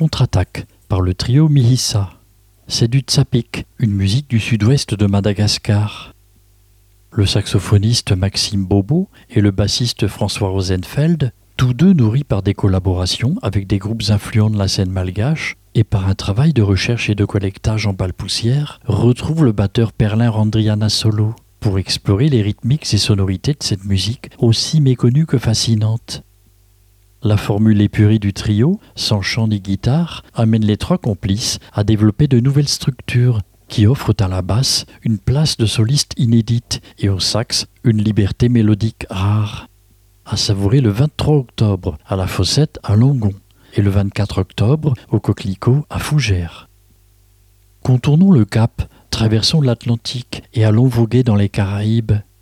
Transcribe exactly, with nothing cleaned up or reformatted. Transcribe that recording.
contre-attaque par le trio Mihissa. C'est du tsapik, une musique du sud-ouest de Madagascar. Le saxophoniste Maxime Bobo et le bassiste François Rosenfeld, tous deux nourris par des collaborations avec des groupes influents de la scène malgache et par un travail de recherche et de collectage en balles-poussière, retrouvent le batteur Perlin Randriana Solo pour explorer les rythmiques et sonorités de cette musique aussi méconnue que fascinante. La formule épurée du trio, sans chant ni guitare, amène les trois complices à développer de nouvelles structures qui offrent à la basse une place de soliste inédite et au sax une liberté mélodique rare. À savourer le vingt-trois octobre à la Fossette à Longon et le vingt-quatre octobre au Coquelicot à Fougères. Contournons le Cap, traversons l'Atlantique et allons voguer dans les Caraïbes.